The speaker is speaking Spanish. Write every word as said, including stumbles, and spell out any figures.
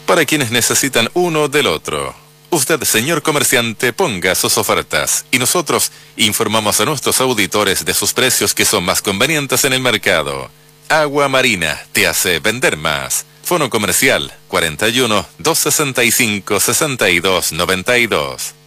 para quienes necesitan uno del otro. Usted, señor comerciante, ponga sus ofertas y nosotros informamos a nuestros auditores de sus precios que son más convenientes en el mercado. Agua Marina te hace vender más. Fono comercial cuarenta y uno, doscientos sesenta y cinco, sesenta y dos noventa y dos.